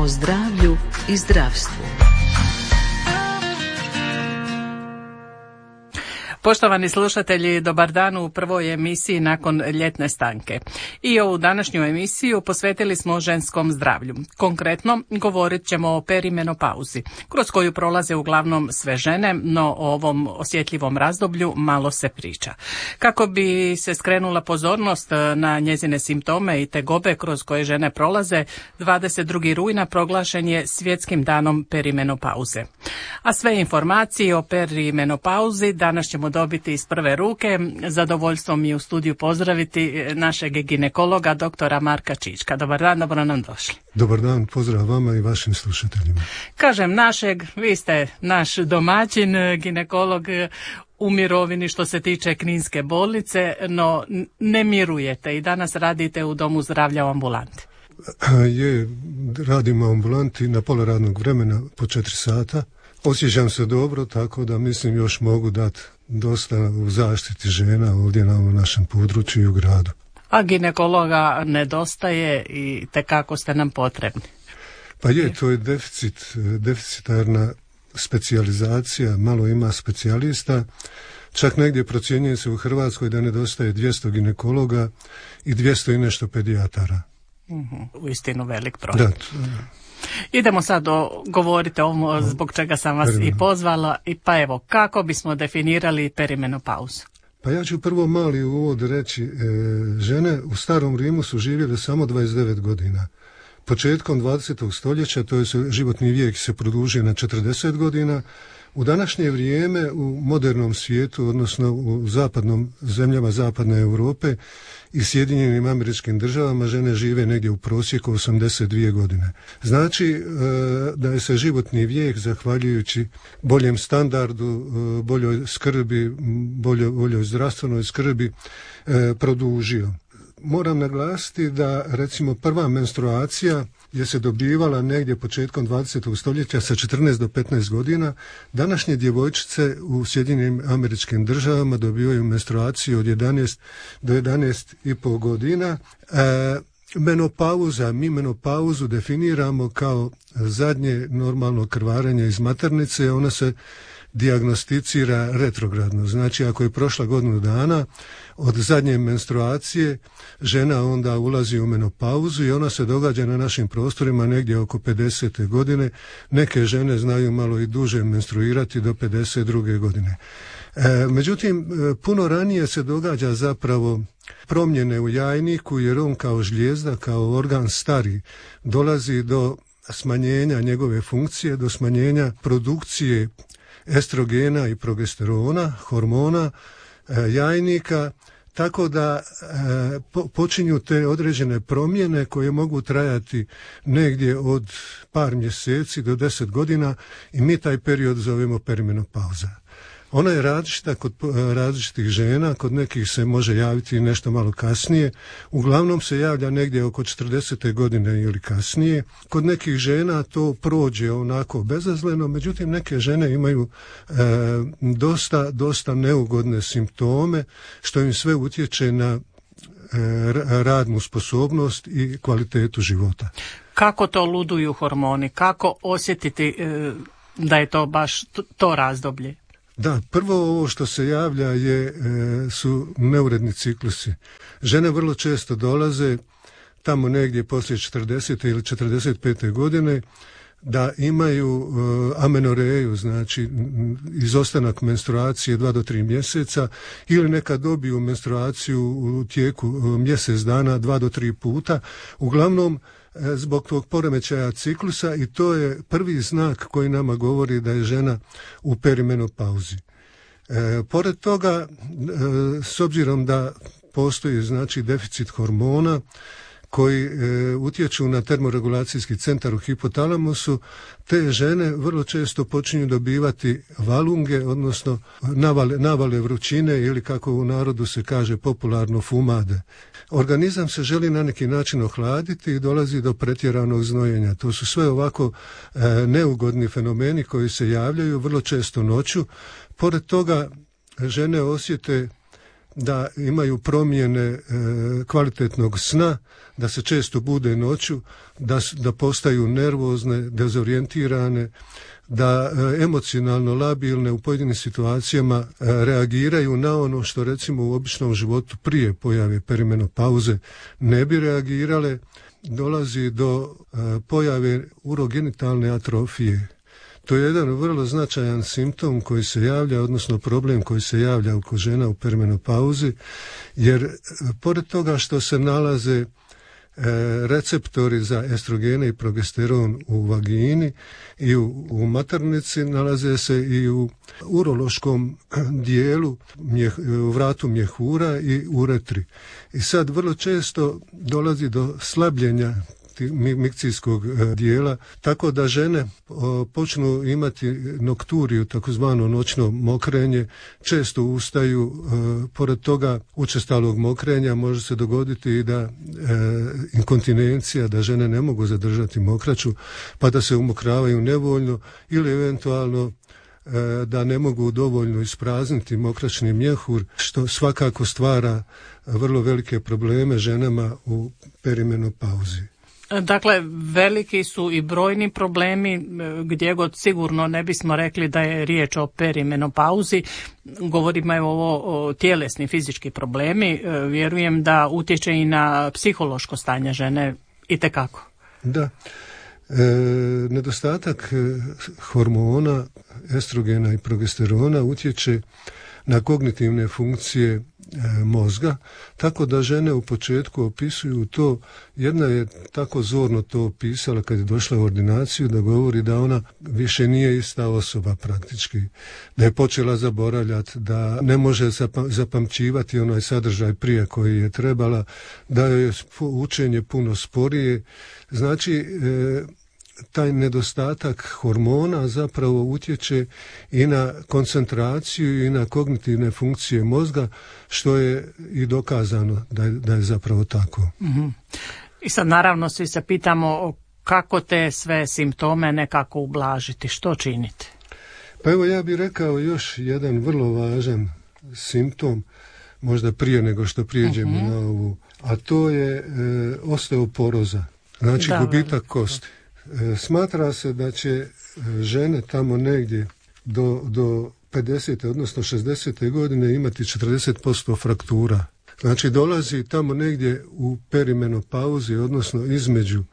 o zdravlju i zdravstvu. Poštovani slušatelji, dobar dan u prvoj emisiji nakon ljetne stanke. I ovu današnju emisiju posvetili smo ženskom zdravlju. Konkretno, govorit ćemo o perimenopauzi, kroz koju prolaze uglavnom sve žene, no o ovom osjetljivom razdoblju malo se priča. Kako bi se skrenula pozornost na njezine simptome i tegobe kroz koje žene prolaze, 22. rujna proglašen je Svjetskim danom perimenopauze. A sve informacije o perimenopauzi danas ćemo dobiti iz prve ruke. Zadovoljstvo mi je u studiju pozdraviti našeg ginekologa, doktora Marka Čička. Dobar dan, dobro nam došli. Dobar dan, pozdrav vama i vašim slušateljima. Kažem našeg, vi ste naš domaćin, ginekolog u mirovini što se tiče Kninske bolnice, no ne mirujete i danas radite u Domu zdravlja u ambulanti. Radim u ambulanti na pola radnog vremena po 4 sata. Osjećam se dobro, tako da mislim još mogu dati dosta u zaštiti žena ovdje na ovom našem području i u gradu. A ginekologa nedostaje i tekako ste nam potrebni. Pa to je deficitarna specijalizacija, malo ima specijalista. Čak negdje procjenjuje se u Hrvatskoj da nedostaje 200 ginekologa i 200 i nešto pedijatara. Uistinu velik broj. Da. Idemo sad govoriti o ovom zbog čega sam vas i pozvala. Pa evo, kako bismo definirali perimenopauzu? Pa ja ću prvo mali uvod reći. Žene u starom Rimu su živjele samo 29 godina. Početkom 20. stoljeća, to je životni vijek se produžio na 40 godina. U današnje vrijeme u modernom svijetu, odnosno u zemljama zapadne Europe i Sjedinjenim Američkim Državama, žene žive negdje u prosjeku 82 godine. Znači da je se životni vijek, zahvaljujući boljem standardu, boljoj skrbi, boljoj zdravstvenoj skrbi, produžio. Moram naglasiti da recimo prva menstruacija je se dobivala negdje početkom 20. stoljeća sa 14 do 15 godina. Današnje djevojčice u Sjedinjenim Američkim Državama dobivaju menstruaciju od 11 do 11,5 godina. Mi menopauzu definiramo kao zadnje normalno krvarenje iz maternice. Ona se dijagnosticira retrogradno. Znači, ako je prošla godinu dana od zadnje menstruacije, žena onda ulazi u menopauzu i ona se događa na našim prostorima negdje oko 50. godine. Neke žene znaju malo i duže menstruirati do 52. godine. Međutim, puno ranije se događa zapravo promjene u jajniku, jer on kao žlijezda, kao organ stari, dolazi do smanjenja njegove funkcije, do smanjenja produkcije estrogena i progesterona, hormona jajnika, tako da počinju te određene promjene koje mogu trajati negdje od par mjeseci do 10 godina i mi taj period zovemo perimenopauza. Ona je različita kod različitih žena, kod nekih se može javiti nešto malo kasnije, uglavnom se javlja negdje oko 40. godine ili kasnije. Kod nekih žena to prođe onako bezazleno, međutim neke žene imaju dosta neugodne simptome, što im sve utječe na radnu sposobnost i kvalitetu života. Kako to luduju hormoni? Kako osjetiti da je to baš to razdoblje? Da, prvo ovo što se javlja su neuredni ciklusi. Žene vrlo često dolaze tamo negdje poslije 40. ili 45. godine da imaju amenoreju, znači izostanak menstruacije 2 do 3 mjeseca, ili nekad dobiju menstruaciju u tijeku mjesec dana 2 do 3 puta. Uglavnom zbog tog poremećaja ciklusa, i to je prvi znak koji nama govori da je žena u perimenopauzi. Pored toga, s obzirom da postoji znači deficit hormona koji utječu na termoregulacijski centar u hipotalamusu, te žene vrlo često počinju dobivati valunge, odnosno navale vrućine, ili kako u narodu se kaže popularno fumade. Organizam se želi na neki način ohladiti i dolazi do pretjeranog znojenja. To su sve ovako neugodni fenomeni koji se javljaju vrlo često noću. Pored toga žene osjete da imaju promjene kvalitetnog sna, da se često bude noću, da postaju nervozne, dezorijentirane, da emocionalno labilne u pojedinim situacijama reagiraju na ono što recimo u običnom životu prije pojave perimenopauze ne bi reagirale. Dolazi do pojave urogenitalne atrofije. To je jedan vrlo značajan simptom koji se javlja, odnosno problem koji se javlja kod žena u perimenopauzi, jer pored toga što se nalaze receptori za estrogene i progesteron u vagini i u maternici, nalaze se i u urološkom dijelu, u vratu mjehura i uretri. I sad vrlo često dolazi do slabljenja mikcijskog dijela, tako da žene počnu imati nokturiju, takozvano noćno mokrenje, često ustaju, pored toga učestalog mokrenja može se dogoditi i da inkontinencija, da žene ne mogu zadržati mokraću, pa da se umokravaju nevoljno ili eventualno da ne mogu dovoljno isprazniti mokraćni mjehur, što svakako stvara vrlo velike probleme ženama u perimenopauzi. Dakle, veliki su i brojni problemi, gdje god sigurno ne bismo rekli da je riječ o perimenopauzi. Govorimo o tjelesni fizički problemi. Vjerujem da utječe i na psihološko stanje žene itekako. Da. Nedostatak hormona, estrogena i progesterona utječe na kognitivne funkcije mozga, tako da žene u početku opisuju to. Jedna je tako zorno to opisala kad je došla u ordinaciju, da govori da ona više nije ista osoba praktički, da je počela zaboravljati, da ne može zapamćivati onaj sadržaj prije koji je trebala, da je učenje puno sporije. Znači, taj nedostatak hormona zapravo utječe i na koncentraciju i na kognitivne funkcije mozga, što je i dokazano da je zapravo tako. Mm-hmm. I sad naravno svi se pitamo kako te sve simptome nekako ublažiti, što činiti? Pa evo, ja bih rekao još jedan vrlo važan simptom, možda prije nego što prijeđemo na ovu, a to je osteoporoza, znači gubitak kosti. Smatra se da će žene tamo negdje do 50. odnosno 60. godine imati 40% fraktura. Znači dolazi tamo negdje u perimenopauzi, odnosno između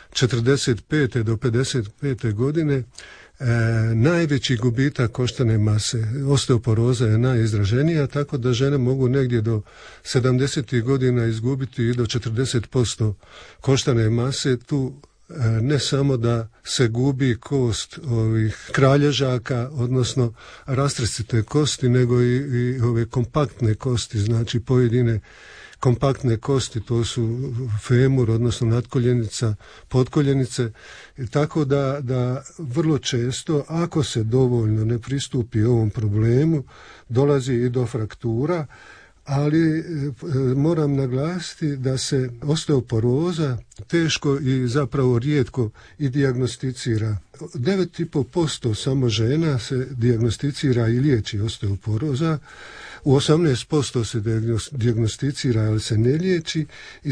45. do 55. godine najveći gubitak koštane mase. Osteoporoza je najizraženija, tako da žene mogu negdje do 70. godina izgubiti i do 40% koštane mase. Tu ne samo da se gubi kost ovih kralježaka, odnosno rastresite kosti, nego i ove kompaktne kosti, znači pojedine kompaktne kosti, to su femur, odnosno natkoljenica, potkoljenice, tako da vrlo često, ako se dovoljno ne pristupi ovom problemu, dolazi i do fraktura, ali moram naglasiti da se osteoporoza teško i zapravo rijetko i dijagnosticira. 9,5% samo žena se dijagnosticira i liječi osteoporoza, u 18% se dijagnosticira, ali se ne liječi, i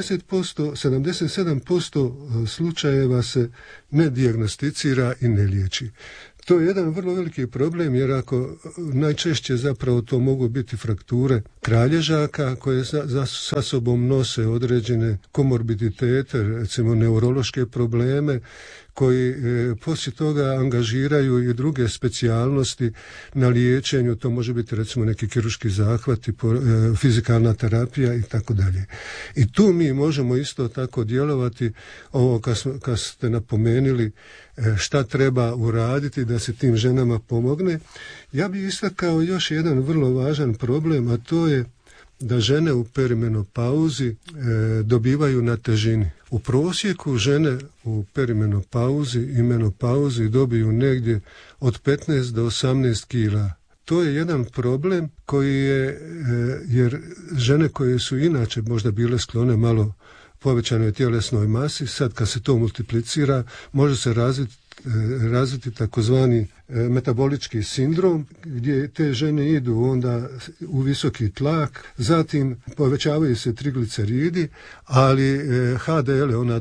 77% slučajeva se ne dijagnosticira i ne liječi. To je jedan vrlo veliki problem, jer ako najčešće zapravo to mogu biti frakture kralježaka koje sa sobom nose određene komorbiditete, recimo neurološke probleme, koji poslije toga angažiraju i druge specijalnosti na liječenju. To može biti recimo neki kirurški zahvati, fizikalna terapija i tako dalje. I tu mi možemo isto tako djelovati, ovo kad ste napomenuli šta treba uraditi da se tim ženama pomogne. Ja bih istakao još jedan vrlo važan problem, a to je da žene u perimenopauzi dobivaju na težini. U prosjeku žene u perimenopauzi i menopauzi dobiju negdje od 15 do 18 kila. To je jedan problem koji je, jer žene koje su inače možda bile sklone malo povećanoj tjelesnoj masi, sad kad se to multiplicira može se razviti razviti takozvani metabolički sindrom, gdje te žene idu onda u visoki tlak, zatim povećavaju se trigliceridi, ali HDL, ona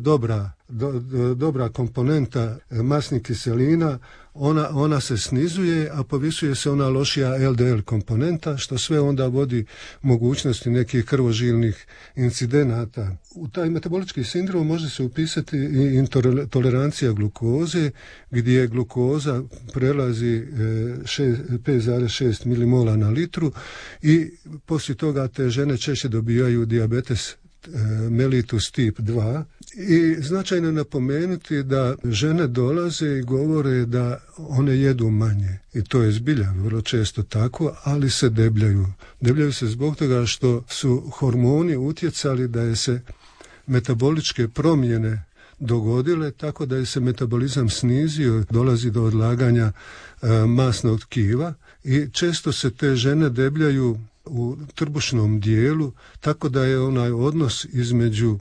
dobra komponenta masnih kiselina, ona se snizuje, a povisuje se ona lošija LDL komponenta, što sve onda vodi mogućnosti nekih krvožilnih incidenata. U taj metabolički sindrom može se upisati i intolerancija glukoze, gdje glukoza prelazi 5,6 milimola na litru i poslije toga te žene češće dobijaju dijabetes mellitus tip 2 i značajno je napomenuti da žene dolaze i govore da one jedu manje i to je zbilja vrlo često tako, ali se debljaju. Debljaju se zbog toga što su hormoni utjecali da je se metaboličke promjene dogodile tako da je se metabolizam snizio, dolazi do odlaganja masnog tkiva i često se te žene debljaju u trbušnom dijelu, tako da je onaj odnos između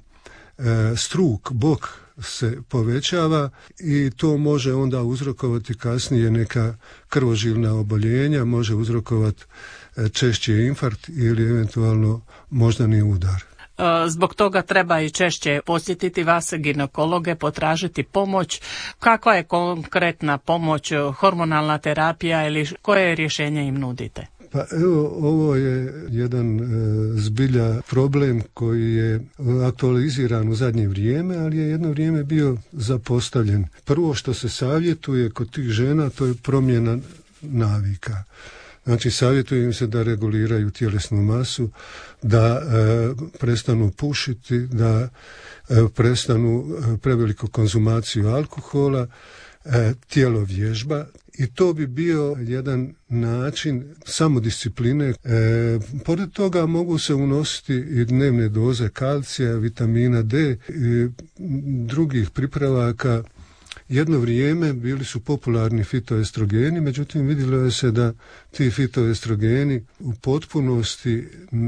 struk, bok se povećava i to može onda uzrokovati kasnije neka krvožilna oboljenja, može uzrokovati češće infarkt ili eventualno moždani udar. Zbog toga treba i češće posjetiti vas, ginekologe, potražiti pomoć. Kakva je konkretna pomoć, hormonalna terapija ili koje rješenje im nudite? Pa evo, ovo je jedan zbilja problem koji je aktualiziran u zadnje vrijeme, ali je jedno vrijeme bio zapostavljen. Prvo što se savjetuje kod tih žena, to je promjena navika. Znači, savjetuje im se da reguliraju tjelesnu masu, da prestanu pušiti, da prestanu preveliku konzumaciju alkohola, tijelo vježba. I to bi bio jedan način samodiscipline. Pored toga mogu se unositi i dnevne doze kalcija, vitamina D i drugih pripravaka. Jedno vrijeme bili su popularni fitoestrogeni, međutim vidjelo je se da ti fitoestrogeni u potpunosti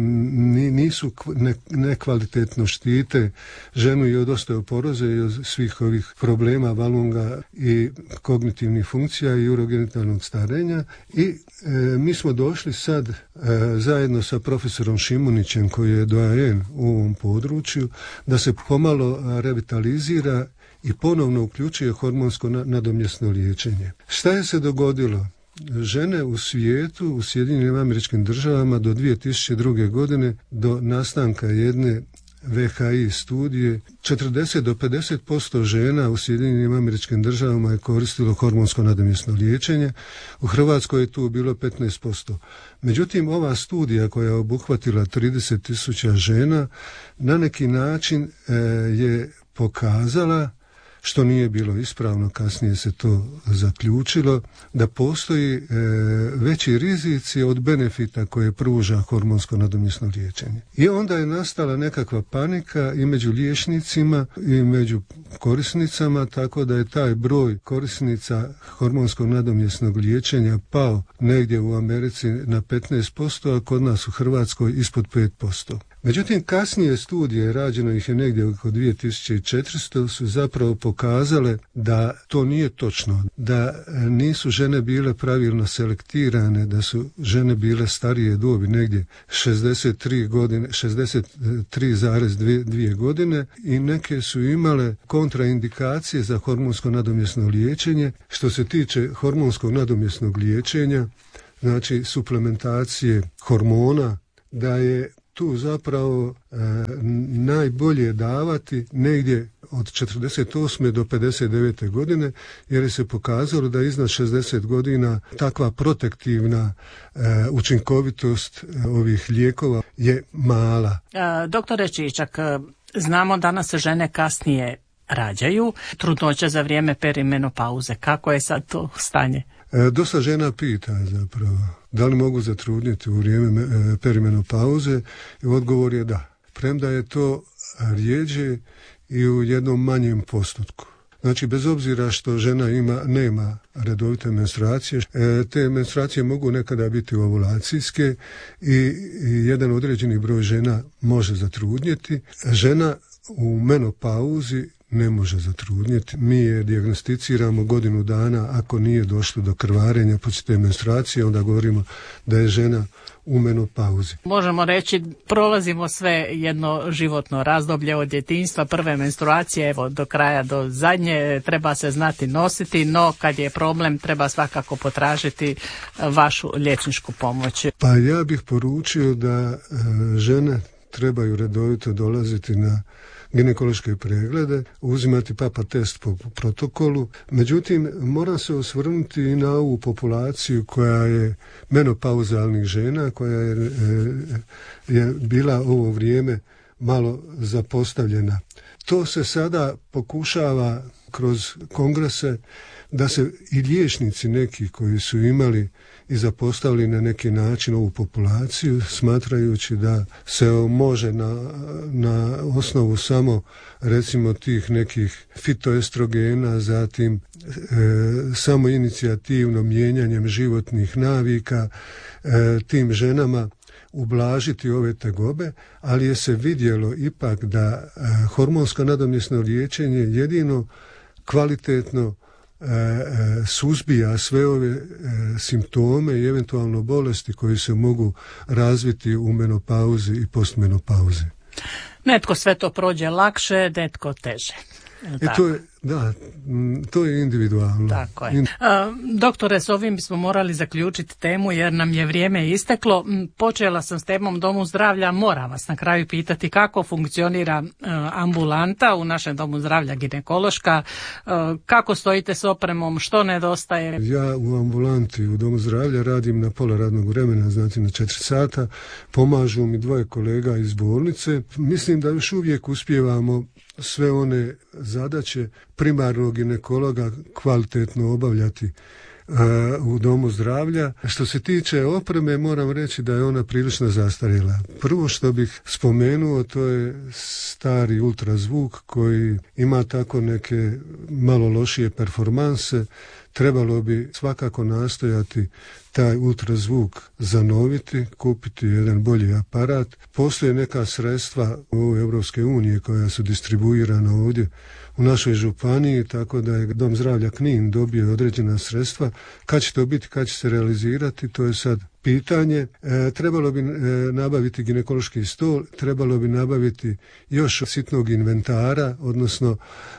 nisu nekvalitetno štite ženu i od osteoporoze i od svih ovih problema valunga i kognitivnih funkcija i urogenitalnog starenja. I mi smo došli sad zajedno sa profesorom Šimunićem, koji je doajen u ovom području, da se pomalo revitalizira i ponovno uključuje hormonsko nadomjesno liječenje. Šta je se dogodilo? Žene u svijetu, u Sjedinjenim Američkim Državama do 2002. godine, do nastanka jedne VHI studije, 40 do 50% žena u Sjedinjenim Američkim Državama je koristilo hormonsko nadomjesno liječenje. U Hrvatskoj je tu bilo 15%. Međutim, ova studija koja je obuhvatila 30.000 žena na neki način je pokazala, što nije bilo ispravno, kasnije se to zaključilo, da postoji veći rizici od benefita koje pruža hormonsko nadomjesno liječenje. I onda je nastala nekakva panika i među liječnicima i među korisnicama, tako da je taj broj korisnica hormonskog nadomjesnog liječenja pao negdje u Americi na 15%, a kod nas u Hrvatskoj ispod 5%. Međutim, kasnije studije, rađeno ih je negdje oko 2400, su zapravo pokazale da to nije točno, da nisu žene bile pravilno selektirane, da su žene bile starije dobi, negdje 63,2 godine i neke su imale kontraindikacije za hormonsko nadomjesno liječenje. Što se tiče hormonskog nadomjesnog liječenja, znači suplementacije hormona, da je tu zapravo najbolje davati negdje od 48. do 59. godine, jer je se pokazalo da iznad 60 godina takva protektivna učinkovitost ovih lijekova je mala. Doktore Čičak, znamo danas se žene kasnije rađaju, trudnoća za vrijeme perimenopauze. Kako je sad to stanje? Dosta žena pita zapravo da li mogu zatrudniti u vrijeme perimenopauze i odgovor je da. Premda je to rjeđe i u jednom manjem postotku. Znači, bez obzira što žena nema redovite menstruacije, te menstruacije mogu nekada biti ovulacijske i jedan određeni broj žena može zatrudnjeti. Žena u menopauzi ne može zatrudnjeti. Mi je dijagnosticiramo godinu dana, ako nije došlo do krvarenja poslije te menstruacije, onda govorimo da je žena u menopauzi. Možemo reći, prolazimo sve jedno životno razdoblje od djetinjstva, prve menstruacije, evo do kraja, do zadnje, treba se znati nositi, no kad je problem treba svakako potražiti vašu liječničku pomoć. Pa ja bih poručio da žene trebaju redovito dolaziti na ginekološke preglede, uzimati papa test po protokolu. Međutim, moram se osvrnuti i na ovu populaciju koja je menopauzalnih žena, koja je bila ovo vrijeme malo zapostavljena. To se sada pokušava kroz kongrese da se i liječnici neki koji su imali i zapostavili na neki način ovu populaciju, smatrajući da se može na osnovu samo recimo tih nekih fitoestrogena, zatim samo inicijativno mijenjanjem životnih navika tim ženama ublažiti ove tegobe, ali je se vidjelo ipak da hormonsko nadomjesno liječenje jedino kvalitetno suzbija sve ove simptome i eventualno bolesti koji se mogu razviti u menopauzi i postmenopauzi. Netko sve to prođe lakše, netko teže. To je individualno. Tako je. Doktore, s ovim bismo morali zaključiti temu jer nam je vrijeme isteklo. Počela sam s temom Domu zdravlja, moram vas na kraju pitati kako funkcionira ambulanta u našem Domu zdravlja ginekološka, kako stojite s opremom, što nedostaje? Ja u ambulanti u Domu zdravlja radim na pola radnog vremena, znači na 4 sata, pomažu mi 2 kolega iz bolnice. Mislim da još uvijek uspijevamo sve one zadaće primarnog ginekologa kvalitetno obavljati u Domu zdravlja. Što se tiče opreme, moram reći da je ona prilično zastarjela. Prvo što bih spomenuo, to je stari ultrazvuk koji ima tako neke malo lošije performanse. Trebalo bi svakako nastojati taj ultrazvuk zanoviti, kupiti jedan bolji aparat. Postoje neka sredstva u Europske unije koja su distribuirana ovdje u našoj županiji, tako da je Dom zdravlja Knin dobio određena sredstva. Kad će to biti, kad će se realizirati, to je sad pitanje. Trebalo bi nabaviti ginekološki stol, trebalo bi nabaviti još sitnog inventara, odnosno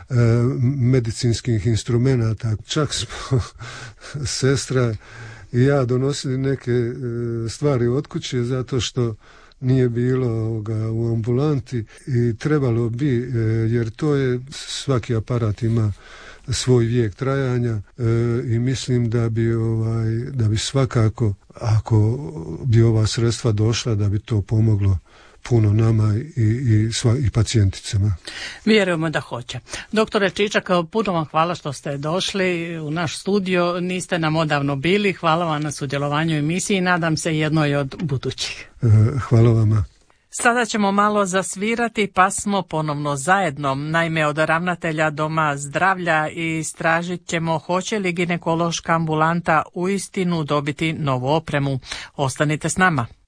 medicinskih instrumenata. Čak smo sestra i ja donosili neke stvari od kuće zato što nije bilo u ambulanti i trebalo bi, jer to je, svaki aparat ima svoj vijek trajanja i mislim da bi svakako, ako bi ova sredstva došla, da bi to pomoglo puno nama i pacijenticama. Vjerujemo da hoće. Doktore Čičak, puno vam hvala što ste došli u naš studio. Niste nam odavno bili. Hvala vam na sudjelovanju u emisiji. Nadam se jednoj od budućih. Hvala vama. Sada ćemo malo zasvirati, pa smo ponovno zajedno. Naime, od ravnatelja Doma zdravlja istražit ćemo hoće li ginekološka ambulanta uistinu dobiti novu opremu. Ostanite s nama.